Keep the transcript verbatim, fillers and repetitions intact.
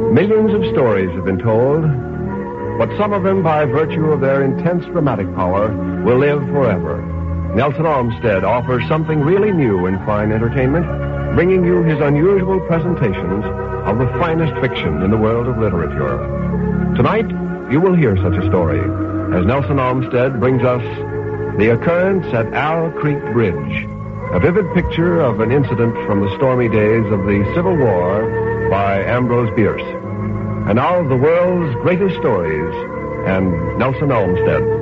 Millions of stories have been told, but some of them, by virtue of their intense dramatic power, will live forever. Nelson Olmsted offers something really new in fine entertainment, bringing you his unusual presentations of the finest fiction in the world of literature. Tonight, you will hear such a story as Nelson Olmsted brings us The Occurrence at Owl Creek Bridge, a vivid picture of an incident from the stormy days of the Civil War by Ambrose Bierce. And now, the world's greatest stories and Nelson Olmsted.